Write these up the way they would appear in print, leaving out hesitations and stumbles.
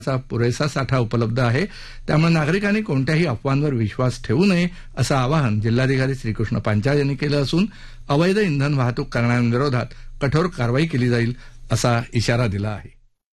चा पुरेसा साठा उपलब्ध आहे, त्यामुळे नागरिकांनी कोणत्याही अफवांवर विश्वास ठेवू नये असं आवाहन जिल्हाधिकारी श्रीकृष्ण पांचाळ यांनी केलं असून अवैध इंधन वाहतूक करणाऱ्यांविरोधात कठोर कारवाई केली जाईल असा इशारा दिला आहे.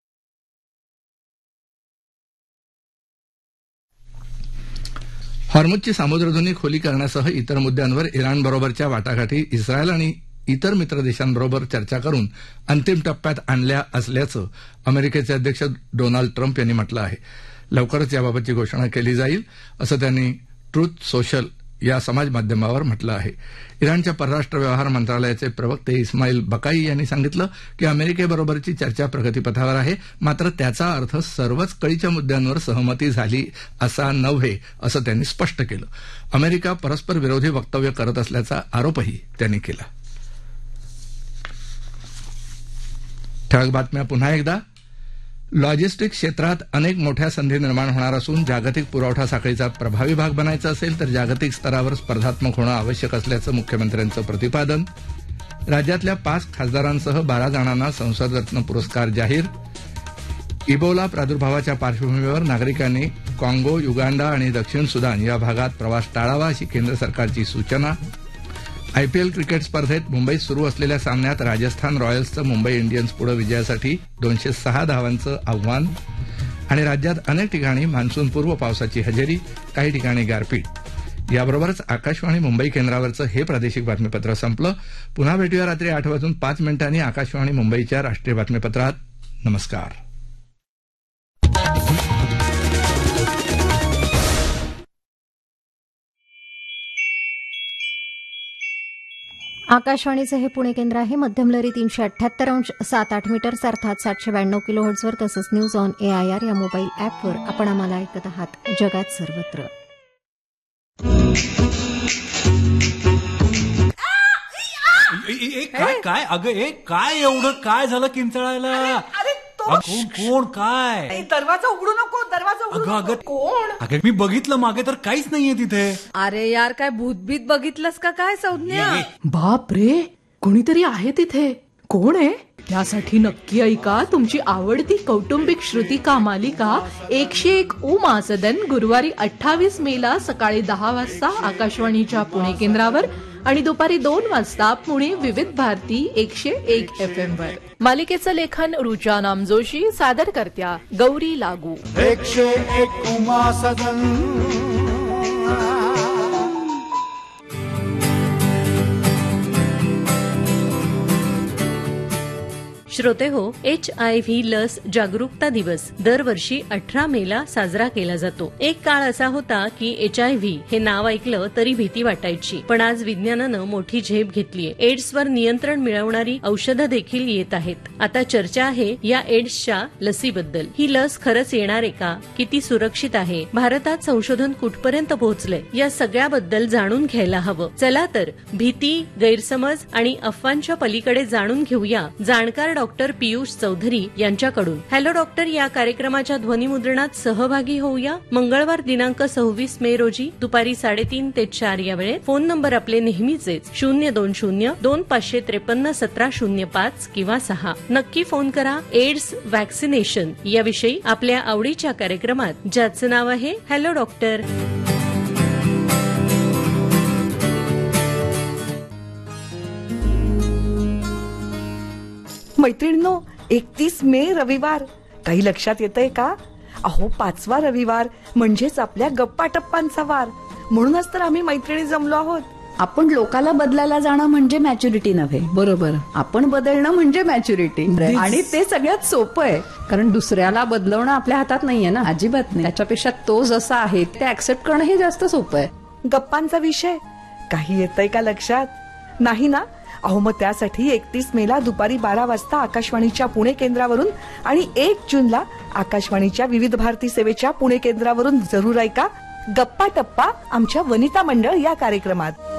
हॉर्मुझची सामुद्रधुनी खुली करण्यासह इतर मुद्द्यांवर इराणबरोबरच्या वाटाघाटी इस्रायल आणि इतर मित्र देशांबरोबर चर्चा करून अंतिम टप्प्यात आणल्या असल्याचं अमेरिकेचे अध्यक्ष डोनाल्ड ट्रम्प यांनी म्हटलं आहे. लवकरच याबाबतची घोषणा केली जाईल असं त्यांनी ट्रुथ सोशल या समाज माध्यमावर म्हटलं आहे. इराणच्या परराष्ट्र व्यवहार मंत्रालयाचे प्रवक्ते इस्माईल बकाई यांनी सांगितलं की अमेरिकेबरोबरची चर्चा प्रगतीपथावर आहे, मात्र त्याचा अर्थ सर्वच कळीच्या मुद्द्यांवर सहमती झाली असा नव्हे असं त्यांनी स्पष्ट केलं. अमेरिका परस्पर विरोधी वक्तव्य करत असल्याचा आरोपही त्यांनी केला. ठळक बातम्या पुन्हा एकदा. लॉजिस्टिक्स क्षेत्रात अनेक मोठ्या संधी निर्माण होणार असून जागतिक पुरवठा साखळीचा प्रभावी भाग बनायचा असेल तर जागतिक स्तरावर स्पर्धात्मक होणं आवश्यक असल्याचं मुख्यमंत्र्यांचं प्रतिपादन. राज्यातल्या 5 खासदारांसह 12 जणांना संसद रत्न पुरस्कार जाहीर. इबोला प्रादुर्भावाच्या पार्श्वभूमीवर नागरिकांनी काँगो, युगांडा आणि दक्षिण सुदान या भागात प्रवास टाळावा अशी केंद्र सरकारची सूचना. आयपीएल क्रिकेट स्पर्धेत मुंबईत सुरू असलेल्या सामन्यात राजस्थान रॉयल्सचं मुंबई इंडियन्स पुढे विजयासाठी 206 धावांचं आव्हान. आणि राज्यात अनेक ठिकाणी मान्सूनपूर्व पावसाची हजेरी, काही ठिकाणी गारपीट. याबरोबरच आकाशवाणी मुंबई केंद्रावरचं हे प्रादेशिक बातमीपत्र संपलं. पुन्हा भेटूया रात्री 8:05 आकाशवाणी मुंबईच्या राष्ट्रीय बातमीपत्रात. नमस्कार. आकाशवाणीचं हे पुणे केंद्र आहे. मध्यमलहरी 378.7 मीटर्स अर्थात 792 किलोहर्ट्झवर तसंच न्यूज ऑन AIR या मोबाईल ॲपवर आपण आम्हाला ऐकत आहात जगात सर्वत्र. काय अगं काय एवढं काय झालं किंचाळायला? कोण काय? दरवाजा उघडू नको, दरवाजा उघडू नको. कोण? अगं मी बघितलं मागे तर काहीच नाहीये तिथे. अरे यार काय भूतभीत बघितलंस का काय संज्ञा? बाप रे, कोणीतरी आहे तिथे. कोण आहे? त्यासाठी नक्की ऐका तुमची आवडती कौटुंबिक श्रुतिका मालिका 101 उमा सदन गुरुवारी 28 मेला सकाळी 10 वाजता आकाशवाणीच्या पुणे केंद्रावर आणि दुपारी 2 वाजता पुणे विविध भारती 101 FM वर. मालिकेचं लेखन रुचा नामजोशी, सादर करत्या गौरी लागू. 101 उमा सदन. श्रोते हो, HIV लस जागरूकता दिवस दरवर्षी 18 मेला साजरा केला जातो. एक काळ असा होता की HIV हे नाव ऐकलं तरी भीती वाटायची, पण आज विज्ञानानं मोठी झेप घेतलीय. एड्सवर नियंत्रण मिळवणारी औषधं देखील येत आहेत. आता चर्चा आहे या एड्सच्या लसीबद्दल. ही लस खरंच येणार आहे का? किती सुरक्षित आहे? भारतात संशोधन कुठपर्यंत पोहोचलंय? या सगळ्याबद्दल जाणून घ्यायला हवं. चला तर भीती, गैरसमज आणि अफवांच्या पलीकडे जाणून घेऊया जाणकार डॉक्टर पियुष चौधरी यांच्याकडून. हॅलो डॉक्टर या कार्यक्रमाच्या ध्वनिमुद्रणात सहभागी होऊया. मंगळवार दिनांक 26 मे रोजी दुपारी 3:30 ते 4 या वेळेत. फोन नंबर आपले नेहमीचेच 020-2553-1705 किंवा 6. नक्की फोन करा. एड्स व्हॅक्सिनेशन याविषयी आपल्या आवडीच्या कार्यक्रमात, ज्याचं नाव आहे हॅलो डॉक्टर. मैत्रिणींनो, 31 मे रविवार. काही लक्षात येतंय का? अहो 5वा रविवार म्हणजेच आपल्या गप्पा टप्पांचा वार. म्हणूनच तर आम्ही मैत्रिणी जमलो आहोत. आपण लोकाला बदलायला जाणं म्हणजे मॅच्युरिटी नव्हे. बरोबर. आपण बदलणं म्हणजे मॅच्युरिटी. आणि ते सगळ्यात सोपं आहे, कारण दुसऱ्याला बदलवणं आपल्या हातात नाहीये ना. अजिबात नाही. त्याच्यापेक्षा तो जसा आहे ते ऍक्सेप्ट करणं हे जास्त सोपं आहे. गप्पांचा विषय काही येतंय का लक्षात? नाही ना? अहो मग त्यासाठी 31 मेला दुपारी 12 वाजता आकाशवाणीच्या पुणे केंद्रावरून आणि 1 जूनला आकाशवाणीच्या विविध भारती सेवेच्या पुणे केंद्रावरून जरूर ऐका गप्पा टप्पा आमच्या वनिता मंडळ या कार्यक्रमात.